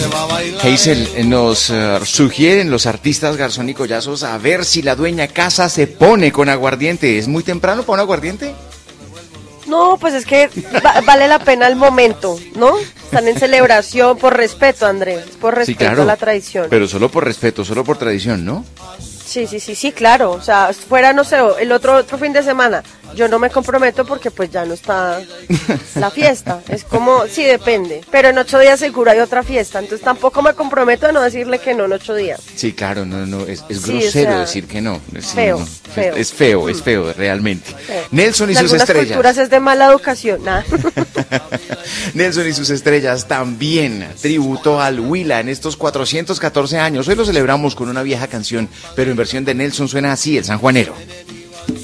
Hazel, nos sugieren los artistas Garzón y Collazos a ver si la dueña casa se pone con aguardiente. ¿Es muy temprano para un aguardiente? No, pues es que vale la pena el momento, ¿no? Están en celebración, por respeto, Andrés, por respeto, sí, claro, a la tradición. Pero solo por respeto, solo por tradición, ¿no? Sí, claro. O sea, fuera, no sé, el otro fin de semana, yo no me comprometo porque pues ya no está la fiesta. Es como, sí, depende. Pero en 8 días seguro hay otra fiesta. Entonces tampoco me comprometo a no decirle que no en 8 días. Sí, claro, no, es grosero, o sea, decir que no. Feo. Es feo, realmente. Feo. Nelson y sus estrellas. En algunas culturas es de mala educación, nada. Nelson y sus estrellas también tributo al Huila en estos 414 años. Hoy lo celebramos con una vieja canción, pero en versión de Nelson suena así, el sanjuanero.